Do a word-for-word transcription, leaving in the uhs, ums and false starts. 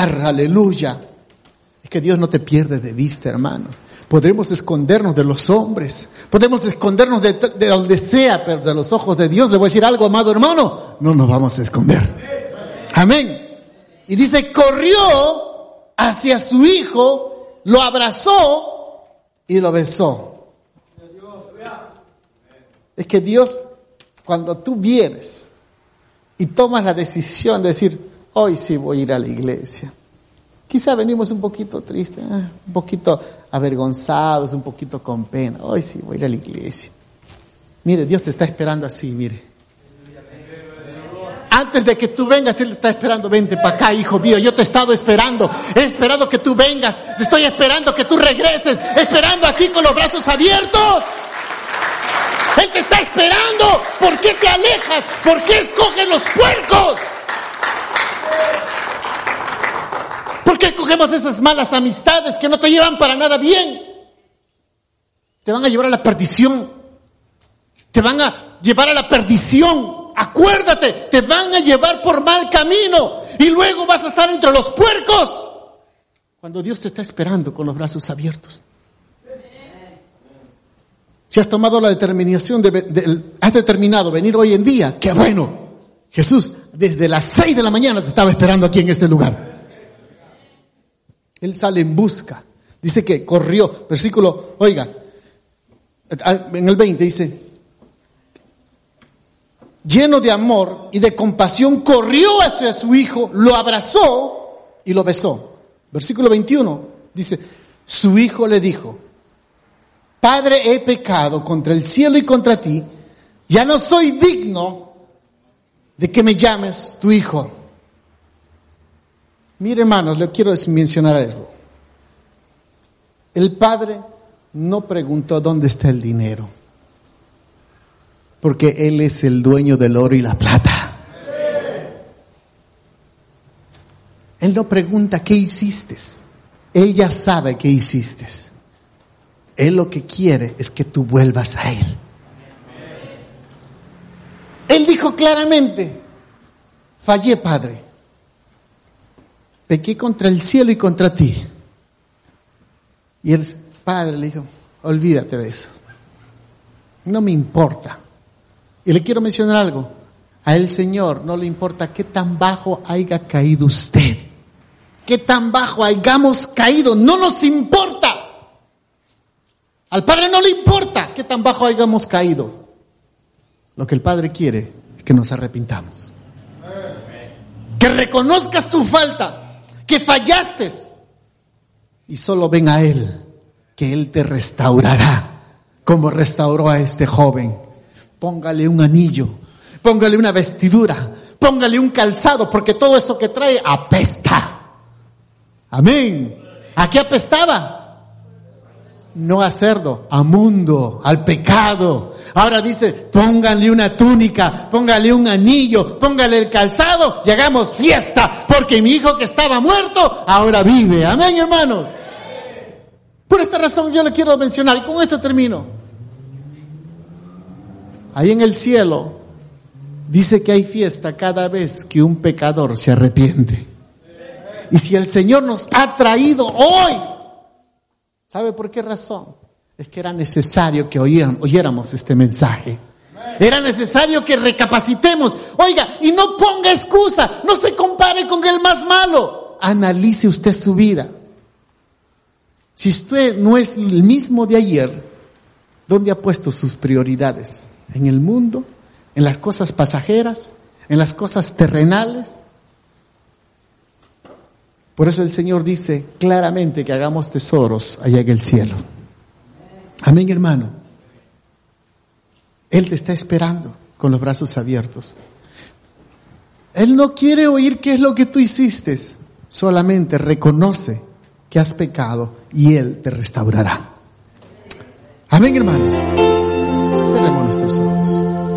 adorar, aleluya. Es que Dios no te pierde de vista, hermanos. Podremos escondernos de los hombres, podemos escondernos de, de donde sea, pero de los ojos de Dios, le voy a decir algo, amado hermano, no nos vamos a esconder. Amén. Y dice, corrió hacia su hijo, lo abrazó y lo besó. Es que Dios, cuando tú vienes y tomas la decisión de decir, hoy sí voy a ir a la iglesia. Quizá venimos un poquito tristes, eh, un poquito avergonzados, un poquito con pena. Hoy sí voy a ir a la iglesia. Mire, Dios te está esperando así, mire. Antes de que tú vengas, Él te está esperando. Vente para acá, hijo mío. Yo te he estado esperando. He esperado que tú vengas. Te estoy esperando que tú regreses. Esperando aquí con los brazos abiertos. Él te está esperando. ¿Por qué te alejas? ¿Por qué escoges los puercos? ¿Por qué cogemos esas malas amistades que no te llevan para nada bien? Te van a llevar a la perdición. Te van a llevar a la perdición. Acuérdate, te van a llevar por mal camino. Y luego vas a estar entre los puercos. Cuando Dios te está esperando con los brazos abiertos. Si has tomado la determinación, de, de, has determinado venir hoy en día, qué bueno. Jesús, desde las seis de la mañana te estaba esperando aquí en este lugar. Él sale en busca. Dice que corrió. Versículo, oiga, en el veinte dice, lleno de amor y de compasión, corrió hacia su hijo, lo abrazó y lo besó. Versículo veintiuno dice, su hijo le dijo, Padre, he pecado contra el cielo y contra ti, ya no soy digno de que me llames tu hijo. Mire, hermanos, le quiero mencionar algo. El padre no preguntó dónde está el dinero, porque Él es el dueño del oro y la plata. Él no pregunta qué hiciste. Él ya sabe qué hiciste. Él lo que quiere es que tú vuelvas a Él. Él dijo claramente, fallé, Padre. Pequé contra el cielo y contra ti. Y el padre le dijo, olvídate de eso. No me importa. Y le quiero mencionar algo. A el Señor no le importa qué tan bajo haya caído usted. Qué tan bajo hayamos caído. No nos importa. Al Padre no le importa qué tan bajo hayamos caído. Lo que el Padre quiere es que nos arrepintamos. Que reconozcas tu falta. Que fallaste y solo ven a Él, que Él te restaurará como restauró a este joven. Póngale un anillo, póngale una vestidura, póngale un calzado, porque todo eso que trae apesta. Amén. ¿A qué apestaba? No a cerdo, a mundo, al pecado. Ahora dice, pónganle una túnica, póngale un anillo, póngale el calzado y hagamos fiesta, porque mi hijo que estaba muerto, ahora vive. Amén, hermanos. Por esta razón yo le quiero mencionar, y con esto termino. Ahí en el cielo, dice que hay fiesta cada vez que un pecador se arrepiente. Y si el Señor nos ha traído hoy, ¿sabe por qué razón? Es que era necesario que oyéramos este mensaje. Era necesario que recapacitemos. Oiga, y no ponga excusa, no se compare con el más malo. Analice usted su vida. Si usted no es el mismo de ayer, ¿dónde ha puesto sus prioridades? ¿En el mundo? ¿En las cosas pasajeras? ¿En las cosas terrenales? Por eso el Señor dice claramente que hagamos tesoros allá en el cielo. Amén, hermano. Él te está esperando con los brazos abiertos. Él no quiere oír qué es lo que tú hiciste. Solamente reconoce que has pecado y Él te restaurará. Amén, hermanos. Cerremos nuestros ojos.